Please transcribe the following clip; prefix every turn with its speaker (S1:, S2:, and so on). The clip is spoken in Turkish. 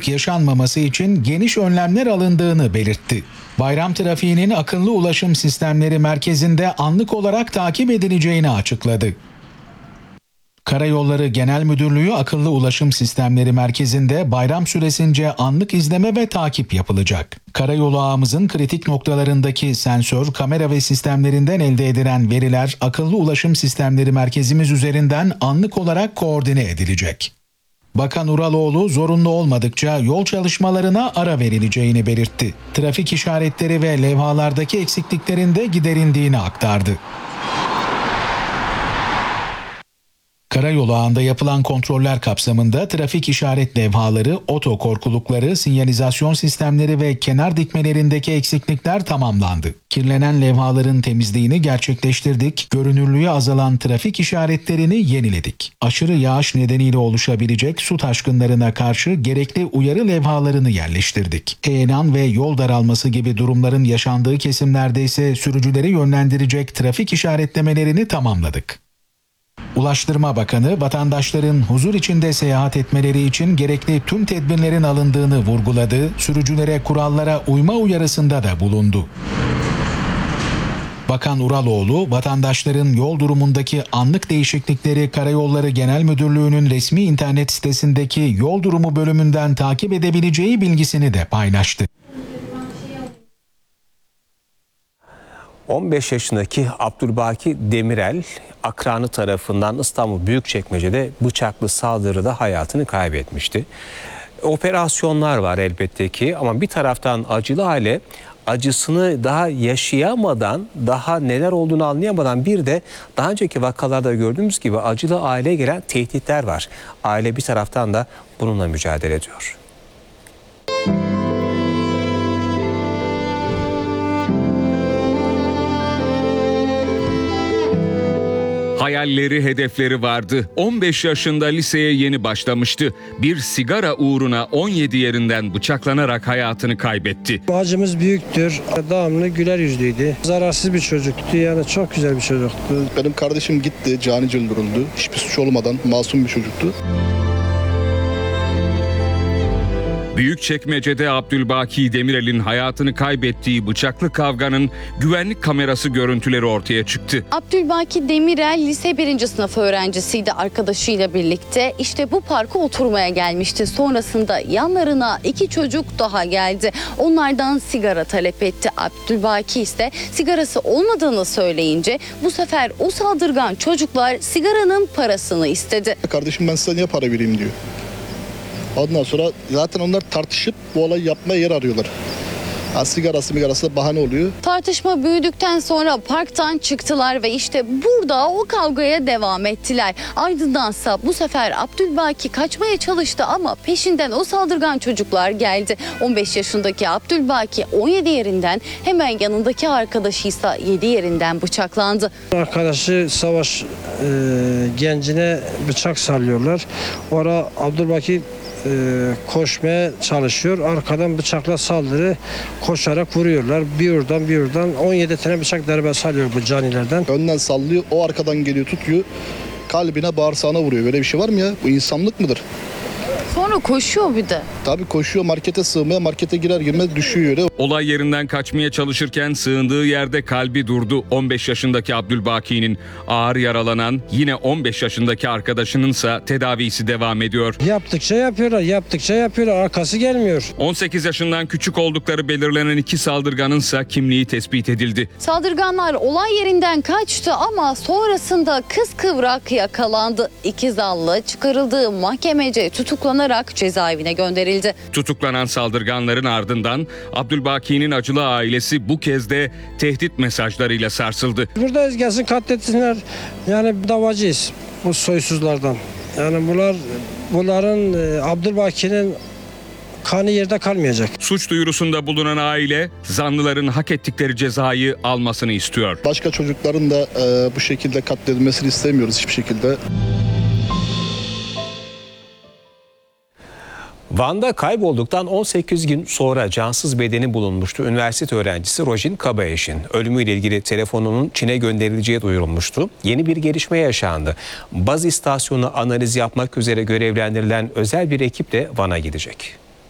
S1: kazayılık yaşanmaması için geniş önlemler alındığını belirtti. Bayram trafiğinin akıllı ulaşım sistemleri merkezinde anlık olarak takip edileceğini açıkladı. Karayolları Genel Müdürlüğü Akıllı Ulaşım Sistemleri Merkezi'nde bayram süresince anlık izleme ve takip yapılacak. Karayolu ağımızın kritik noktalarındaki sensör, kamera ve sistemlerinden elde edilen veriler Akıllı Ulaşım Sistemleri Merkezimiz üzerinden anlık olarak koordine edilecek. Bakan Uraloğlu zorunlu olmadıkça yol çalışmalarına ara verileceğini belirtti. Trafik işaretleri ve levhalardaki eksikliklerin de giderildiğini aktardı. Karayolu ağında yapılan kontroller kapsamında trafik işaret levhaları, otokorkulukları, sinyalizasyon sistemleri ve kenar dikmelerindeki eksiklikler tamamlandı. Kirlenen levhaların temizliğini gerçekleştirdik, görünürlüğü azalan trafik işaretlerini yeniledik. Aşırı yağış nedeniyle oluşabilecek su taşkınlarına karşı gerekli uyarı levhalarını yerleştirdik. Heyelan ve yol daralması gibi durumların yaşandığı kesimlerde ise sürücüleri yönlendirecek trafik işaretlemelerini tamamladık. Ulaştırma Bakanı, vatandaşların huzur içinde seyahat etmeleri için gerekli tüm tedbirlerin alındığını vurguladı, sürücülere kurallara uyma uyarısında da bulundu. Bakan Uraloğlu, vatandaşların yol durumundaki anlık değişiklikleri Karayolları Genel Müdürlüğü'nün resmi internet sitesindeki yol durumu bölümünden takip edebileceği bilgisini de paylaştı.
S2: 15 yaşındaki Abdülbaki Demirel, akranı tarafından İstanbul Büyükçekmece'de bıçaklı saldırıda hayatını kaybetmişti. Operasyonlar var elbette ki ama bir taraftan acılı aile acısını daha yaşayamadan, daha neler olduğunu anlayamadan bir de daha önceki vakalarda gördüğümüz gibi acılı aileye gelen tehditler var. Aile bir taraftan da bununla mücadele ediyor.
S3: Hayalleri, hedefleri vardı. 15 yaşında liseye yeni başlamıştı. Bir sigara uğruna 17 yerinden bıçaklanarak hayatını kaybetti.
S4: Acımız büyüktür. Devamlı güler yüzlüydü. Zararsız bir çocuktu. Yani çok güzel bir çocuktu.
S5: Benim kardeşim gitti, canice öldürüldü. Hiçbir suç olmadan masum bir çocuktu.
S3: Büyükçekmece'de Abdülbaki Demirel'in hayatını kaybettiği bıçaklı kavganın güvenlik kamerası görüntüleri ortaya çıktı.
S6: Abdülbaki Demirel lise 1. sınıf öğrencisiydi, arkadaşıyla birlikte. İşte bu parka oturmaya gelmişti. Sonrasında yanlarına 2 çocuk daha geldi. Onlardan sigara talep etti. Abdülbaki ise sigarası olmadığını söyleyince bu sefer o saldırgan çocuklar sigaranın parasını istedi.
S5: Kardeşim ben size niye para vereyim diyor. Ondan sonra zaten onlar tartışıp bu olayı yapmaya yer arıyorlar. Sigarası da bahane oluyor.
S6: Tartışma büyüdükten sonra parktan çıktılar ve işte burada o kavgaya devam ettiler. Ardındansa bu sefer Abdülbaki kaçmaya çalıştı ama peşinden o saldırgan çocuklar geldi. 15 yaşındaki Abdülbaki 17 yerinden, hemen yanındaki arkadaşı ise 7 yerinden bıçaklandı.
S4: Arkadaşı Savaş gencine bıçak sallıyorlar. Orada Abdülbaki koşmaya çalışıyor. Arkadan bıçakla saldırı, koşarak vuruyorlar. Bir oradan 17 tane bıçak darbe salıyor bu canilerden.
S5: Önden sallıyor, o arkadan geliyor tutuyor. Kalbine, bağırsağına vuruyor. Böyle bir şey var mı ya? Bu insanlık mıdır?
S6: Sonra koşuyor bir de.
S5: Tabii koşuyor, markete sığmaya, markete girer girmez düşüyor yere.
S3: Olay yerinden kaçmaya çalışırken sığındığı yerde kalbi durdu. 15 yaşındaki Abdülbaki'nin, ağır yaralanan yine 15 yaşındaki arkadaşınınsa tedavisi devam ediyor.
S4: Yaptıkça yapıyorlar. Arkası gelmiyor.
S3: 18 yaşından küçük oldukları belirlenen 2 saldırganınsa kimliği tespit edildi.
S6: Saldırganlar olay yerinden kaçtı ama sonrasında kıskıvrak yakalandı. 2 zanlı çıkarıldığı mahkemece tutuklanarak cezaevine gönderildi.
S3: Tutuklanan saldırganların ardından Abdülbaki'nin acılı ailesi bu kez de tehdit mesajlarıyla sarsıldı.
S4: Buradayız, gelsin katletsinler. Yani davacıyız bu soysuzlardan. Yani bunların Abdülbaki'nin kanı yerde kalmayacak.
S3: Suç duyurusunda bulunan aile zanlıların hak ettikleri cezayı almasını istiyor.
S5: Başka çocukların da bu şekilde katledilmesini istemiyoruz hiçbir şekilde.
S2: Van'da kaybolduktan 18 gün sonra cansız bedeni bulunmuştu. Üniversite öğrencisi Rojin Kabayeş'in ölümüyle ilgili telefonunun Çin'e gönderileceği duyurulmuştu. Yeni bir gelişme yaşandı. Baz istasyonu analiz yapmak üzere görevlendirilen özel bir ekip de Van'a gidecek.